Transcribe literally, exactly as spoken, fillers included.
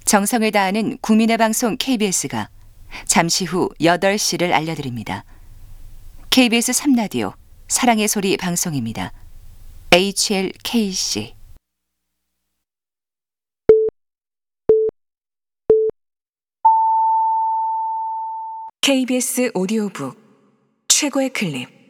정성을 다하는 국민의 방송 케이비에스가 잠시 후 여덟 시를 알려드립니다. 케이비에스 삼 라디오 사랑의 소리 방송입니다. 에이치엘케이씨 케이비에스 오디오북 최고의 클립.